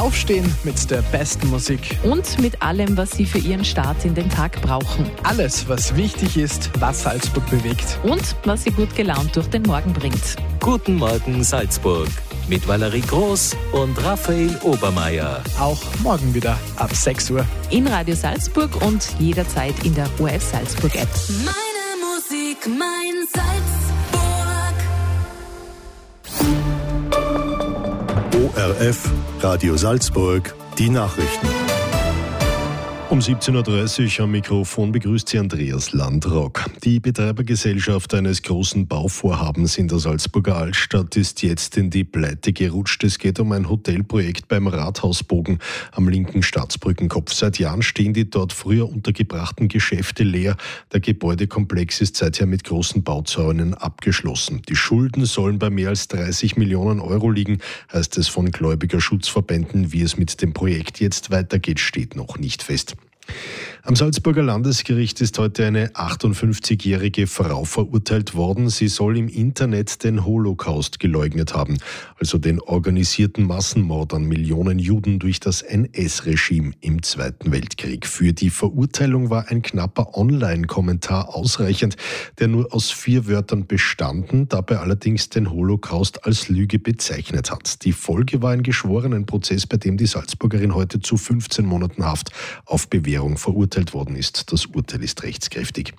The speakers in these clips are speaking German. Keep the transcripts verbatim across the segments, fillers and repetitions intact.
Aufstehen mit der besten Musik. Und mit allem, was Sie für Ihren Start in den Tag brauchen. Alles, was wichtig ist, was Salzburg bewegt. Und was Sie gut gelaunt durch den Morgen bringt. Guten Morgen Salzburg mit Valerie Groß und Raphael Obermeier. Auch morgen wieder ab sechs Uhr. In Radio Salzburg und jederzeit in der O R F Salzburg App. Meine Musik, mein Salzburg. O R F, Radio Salzburg, die Nachrichten. Um siebzehn Uhr dreißig am Mikrofon begrüßt Sie Andreas Landrock. Die Betreibergesellschaft eines großen Bauvorhabens in der Salzburger Altstadt ist jetzt in die Pleite gerutscht. Es geht um ein Hotelprojekt beim Rathausbogen am linken Staatsbrückenkopf. Seit Jahren stehen die dort früher untergebrachten Geschäfte leer. Der Gebäudekomplex ist seither mit großen Bauzäunen abgeschlossen. Die Schulden sollen bei mehr als dreißig Millionen Euro liegen, heißt es von Gläubigerschutzverbänden. Wie es mit dem Projekt jetzt weitergeht, steht noch nicht fest. Am Salzburger Landesgericht ist heute eine achtundfünfzigjährige Frau verurteilt worden. Sie soll im Internet den Holocaust geleugnet haben, also den organisierten Massenmord an Millionen Juden durch das N S-Regime im Zweiten Weltkrieg. Für die Verurteilung war ein knapper Online-Kommentar ausreichend, der nur aus vier Wörtern bestanden, dabei allerdings den Holocaust als Lüge bezeichnet hat. Die Folge war ein Geschworenenprozess, bei dem die Salzburgerin heute zu fünfzehn Monaten Haft auf Bewährung verurteilt worden ist. Das Urteil ist rechtskräftig.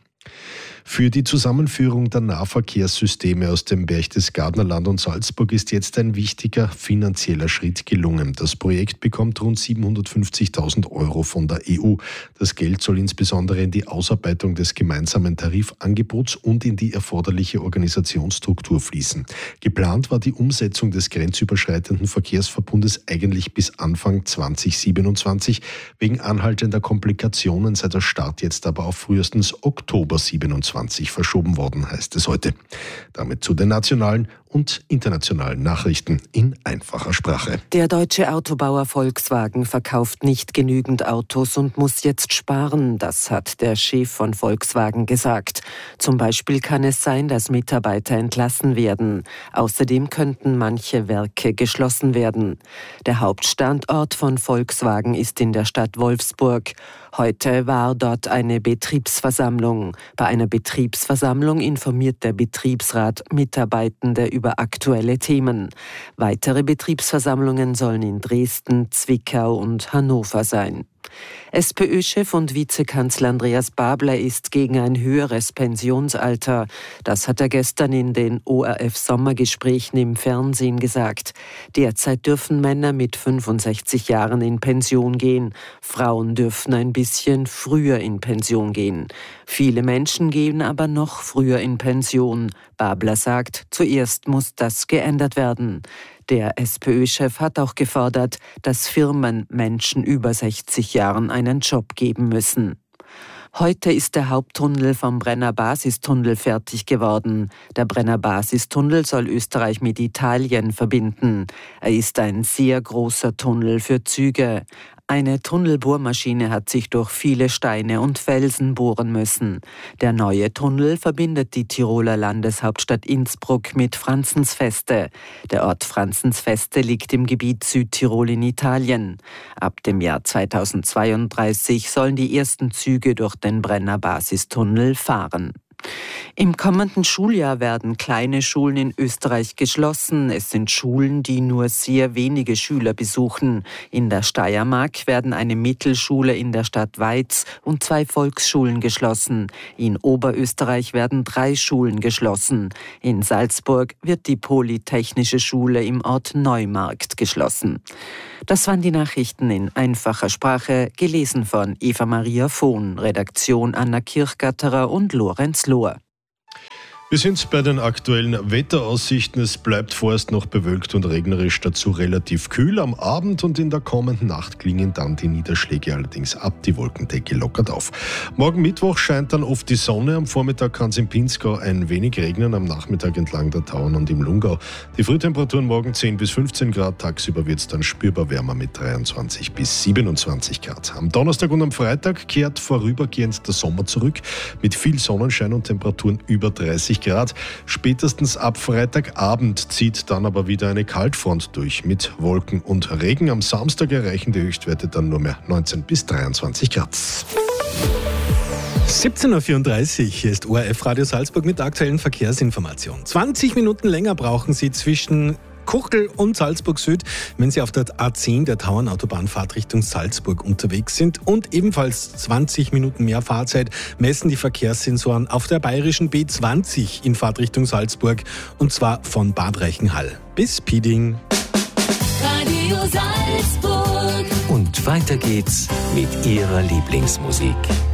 Für die Zusammenführung der Nahverkehrssysteme aus dem Berchtesgadener Land und Salzburg ist jetzt ein wichtiger finanzieller Schritt gelungen. Das Projekt bekommt rund siebenhundertfünfzigtausend Euro von der E U. Das Geld soll insbesondere in die Ausarbeitung des gemeinsamen Tarifangebots und in die erforderliche Organisationsstruktur fließen. Geplant war die Umsetzung des grenzüberschreitenden Verkehrsverbundes eigentlich bis Anfang zweitausendsiebenundzwanzig. Wegen anhaltender Komplikationen sei der Start jetzt aber auf frühestens Oktober siebenundzwanzig verschoben worden, heißt es heute. Damit zu den nationalen und internationalen Nachrichten in einfacher Sprache. Der deutsche Autobauer Volkswagen verkauft nicht genügend Autos und muss jetzt sparen. Das hat der Chef von Volkswagen gesagt. Zum Beispiel kann es sein, dass Mitarbeiter entlassen werden. Außerdem könnten manche Werke geschlossen werden. Der Hauptstandort von Volkswagen ist in der Stadt Wolfsburg. Heute war dort eine Betriebsversammlung. Bei einer Betriebsversammlung informiert der Betriebsrat Mitarbeitende über aktuelle Themen. Weitere Betriebsversammlungen sollen in Dresden, Zwickau und Hannover sein. SPÖ-Chef und Vizekanzler Andreas Babler ist gegen ein höheres Pensionsalter. Das hat er gestern in den O R F-Sommergesprächen im Fernsehen gesagt. Derzeit dürfen Männer mit fünfundsechzig Jahren in Pension gehen. Frauen dürfen ein bisschen früher in Pension gehen. Viele Menschen gehen aber noch früher in Pension. Babler sagt, zuerst muss das geändert werden. Der SPÖ-Chef hat auch gefordert, dass Firmen Menschen über sechzig Jahren einen Job geben müssen. Heute ist der Haupttunnel vom Brenner Basistunnel fertig geworden. Der Brenner Basistunnel soll Österreich mit Italien verbinden. Er ist ein sehr großer Tunnel für Züge. Eine Tunnelbohrmaschine hat sich durch viele Steine und Felsen bohren müssen. Der neue Tunnel verbindet die Tiroler Landeshauptstadt Innsbruck mit Franzensfeste. Der Ort Franzensfeste liegt im Gebiet Südtirol in Italien. Ab dem Jahr zweitausendzweiunddreißig sollen die ersten Züge durch den Brenner Basistunnel fahren. Im kommenden Schuljahr werden kleine Schulen in Österreich geschlossen. Es sind Schulen, die nur sehr wenige Schüler besuchen. In der Steiermark werden eine Mittelschule in der Stadt Weiz und zwei Volksschulen geschlossen. In Oberösterreich werden drei Schulen geschlossen. In Salzburg wird die Polytechnische Schule im Ort Neumarkt geschlossen. Das waren die Nachrichten in einfacher Sprache, gelesen von Eva-Maria Vohn, Redaktion Anna Kirchgatterer und Lorenz Lohr. Wir sind bei den aktuellen Wetteraussichten. Es bleibt vorerst noch bewölkt und regnerisch, dazu relativ kühl. Am Abend und in der kommenden Nacht klingen dann die Niederschläge allerdings ab. Die Wolkendecke lockert auf. Morgen Mittwoch scheint dann oft die Sonne. Am Vormittag kann es im Pinzgau ein wenig regnen, am Nachmittag entlang der Tauern und im Lungau. Die Frühtemperaturen morgen zehn bis fünfzehn Grad, tagsüber wird es dann spürbar wärmer mit dreiundzwanzig bis siebenundzwanzig Grad. Am Donnerstag und am Freitag kehrt vorübergehend der Sommer zurück mit viel Sonnenschein und Temperaturen über dreißig Grad. Spätestens ab Freitagabend zieht dann aber wieder eine Kaltfront durch mit Wolken und Regen. Am Samstag erreichen die Höchstwerte dann nur mehr neunzehn bis dreiundzwanzig Grad. siebzehn Uhr vierunddreißig, hier ist O R F Radio Salzburg mit der aktuellen Verkehrsinformation. zwanzig Minuten länger brauchen Sie zwischen Kuchel und Salzburg Süd, wenn Sie auf der A zehn der Tauernautobahn-Fahrt Richtung Salzburg unterwegs sind. Und ebenfalls zwanzig Minuten mehr Fahrzeit messen die Verkehrssensoren auf der bayerischen B zwanzig in Fahrtrichtung Salzburg, und zwar von Bad Reichenhall bis Pieding. Radio Salzburg. Und weiter geht's mit Ihrer Lieblingsmusik.